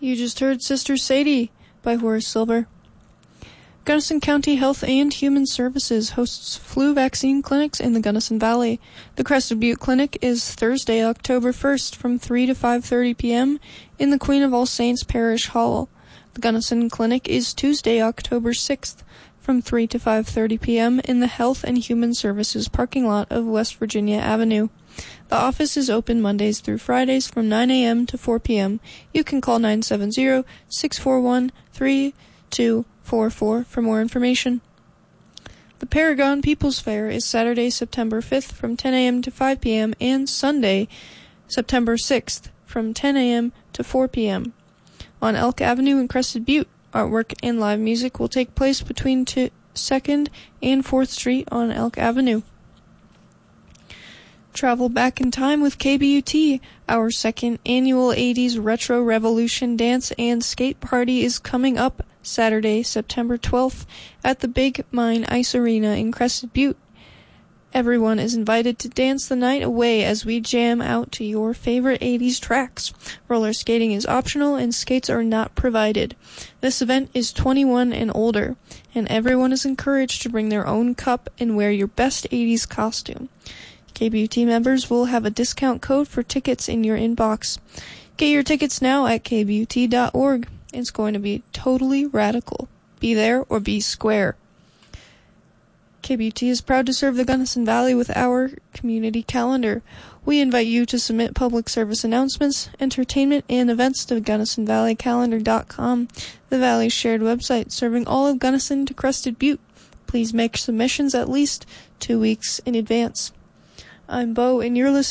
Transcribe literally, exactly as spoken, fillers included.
You just heard Sister Sadie by Horace Silver. Gunnison County Health and Human Services hosts flu vaccine clinics in the Gunnison Valley. The Crested Butte Clinic is Thursday, October first from three to five thirty p.m. in the Queen of All Saints Parish Hall. The Gunnison Clinic is Tuesday, October sixth from three to five thirty p.m. in the Health and Human Services parking lot of West Virginia Avenue. The office is open Mondays through Fridays from nine a.m. to four p.m. You can call nine seven zero, six four one, three two four four for more information. The Paragon People's Fair is Saturday, September fifth from ten a.m. to five p.m. and Sunday, September sixth from ten a.m. to four p.m. on Elk Avenue in Crested Butte. Artwork and live music will take place between second and fourth Street on Elk Avenue. Travel back in time with K B U T. Our second annual eighties Retro Revolution Dance and Skate Party is coming up Saturday, September twelfth at the Big Mine Ice Arena in Crested Butte. Everyone is invited to dance the night away as we jam out to your favorite eighties tracks. Roller skating is optional and skates are not provided. This event is twenty-one and older, and everyone is encouraged to bring their own cup and wear your best eighties costume. K B U T members will have a discount code for tickets in your inbox. Get your tickets now at k b u t dot org. It's going to be totally radical. Be there or be square. K B U T is proud to serve the Gunnison Valley with our community calendar. We invite you to submit public service announcements, entertainment, and events to gunnison valley calendar dot com, the Valley's shared website serving all of Gunnison to Crested Butte. Please make submissions at least two weeks in advance. I'm Bo, and you're listening